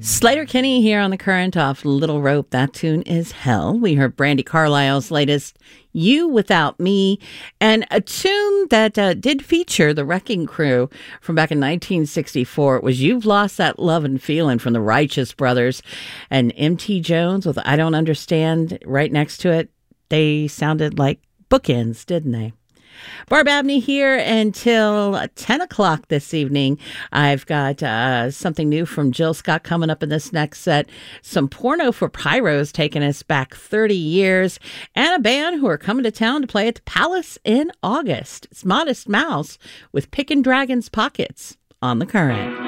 Slater-Kinney here on The Current off Little Rope. That tune is Hell. We heard Brandi Carlile's latest, You Without Me, and a tune that did feature the Wrecking Crew from back in 1964. It was You've Lost That Love and Feeling from the Righteous Brothers, and M.T. Jones with I Don't Understand right next to it. They sounded like bookends, didn't they? Barb Abney here until 10 o'clock this evening. I've got something new from Jill Scott coming up in this next set. Some Porno for Pyros taking us back 30 years. And a band who are coming to town to play at the Palace in August. It's Modest Mouse with Pickin' Dragon's Pockets on The Current.